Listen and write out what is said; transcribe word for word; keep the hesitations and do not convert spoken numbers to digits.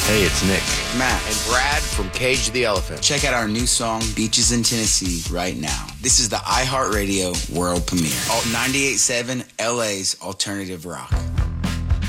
Hey, it's Nick. Matt. And Brad from Cage the Elephant. Check out our new song, Beaches in Tennessee, right now. This is the iHeartRadio world premiere. Alt ninety-eight point seven, L A's alternative rock.